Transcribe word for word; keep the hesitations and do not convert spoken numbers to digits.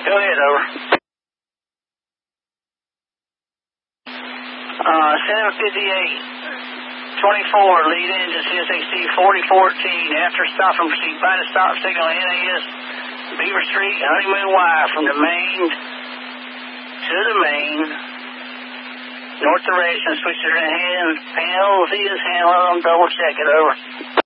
Go ahead, over. Uh, seven fifty-eight twenty-four, lead engine C S X T forty fourteen, after stop from proceed by the stop signal N A S Beaver Street, Honeymoon Y, from the main to the main, north direction, switch to the hand, panel, Z is handle, double check it, over.